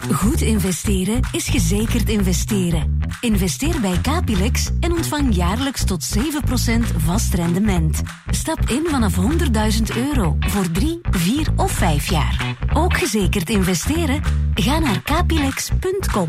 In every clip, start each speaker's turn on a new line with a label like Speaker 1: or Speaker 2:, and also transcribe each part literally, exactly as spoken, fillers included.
Speaker 1: Goed investeren is gezekerd investeren. Investeer bij Capilex en ontvang jaarlijks tot zeven procent vast rendement. Stap in vanaf honderdduizend euro voor drie, vier of vijf jaar. Ook gezekerd investeren? Ga naar capilex punt com.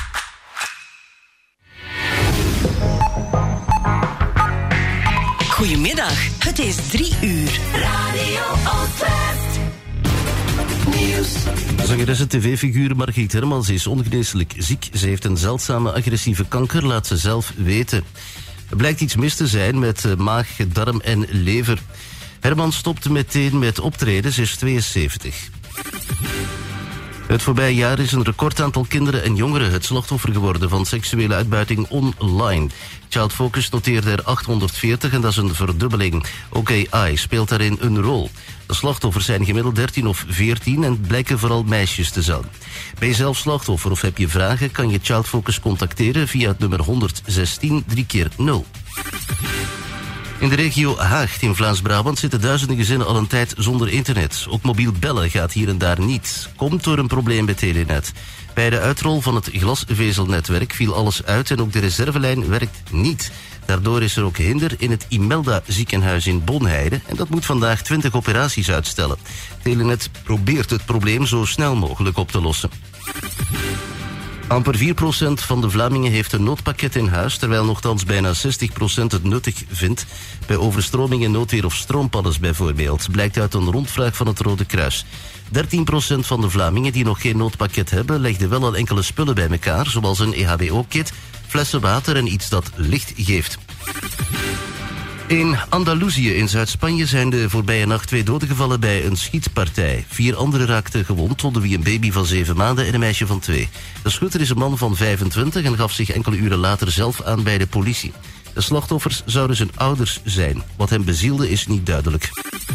Speaker 2: Goedemiddag, het is drie uur. Radio Oost-West. Nieuws.
Speaker 3: Zangeres en tv-figuur Margriet Hermans is ongeneeslijk ziek. Ze heeft een zeldzame agressieve kanker, laat ze zelf weten. Er blijkt iets mis te zijn met maag, darm en lever. Hermans stopte meteen met optreden, ze is tweeënzeventig. Het voorbije jaar is een record aantal kinderen en jongeren het slachtoffer geworden van seksuele uitbuiting online. Child Focus noteerde er achthonderdveertig en dat is een verdubbeling. Ook A I speelt daarin een rol. De slachtoffers zijn gemiddeld dertien of veertien en blijken vooral meisjes te zijn. Ben je zelf slachtoffer of heb je vragen, kan je Child Focus contacteren via het nummer honderdzestien drie keer nul. In de regio Haag in Vlaams-Brabant zitten duizenden gezinnen al een tijd zonder internet. Ook mobiel bellen gaat hier en daar niet. Komt door een probleem bij Telenet. Bij de uitrol van het glasvezelnetwerk viel alles uit en ook de reservelijn werkt niet. Daardoor is er ook hinder in het Imelda ziekenhuis in Bonheide en dat moet vandaag twintig operaties uitstellen. Telenet probeert het probleem zo snel mogelijk op te lossen. Amper vier procent van de Vlamingen heeft een noodpakket in huis, terwijl nogthans bijna zestig procent het nuttig vindt. Bij overstromingen, noodweer of stroompadden bijvoorbeeld, blijkt uit een rondvraag van het Rode Kruis. dertien procent van de Vlamingen die nog geen noodpakket hebben, legden wel al enkele spullen bij elkaar, zoals een E H B O-kit, flessen water en iets dat licht geeft. In Andalusië in Zuid-Spanje zijn de voorbije nacht twee doden gevallen bij een schietpartij. Vier anderen raakten gewond, onder wie een baby van zeven maanden en een meisje van twee. De schutter is een man van vijfentwintig en gaf zich enkele uren later zelf aan bij de politie. De slachtoffers zouden zijn ouders zijn. Wat hem bezielde is niet duidelijk.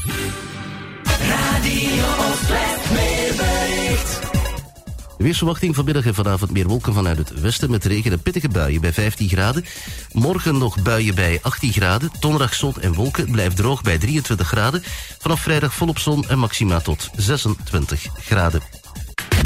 Speaker 2: Radio Oost-West weerbericht.
Speaker 3: De weersverwachting vanmiddag en vanavond meer wolken vanuit het westen met regen en pittige buien bij vijftien graden. Morgen nog buien bij achttien graden. Donderdag zon en wolken, blijft droog bij drieëntwintig graden. Vanaf vrijdag volop zon en maxima tot zesentwintig graden.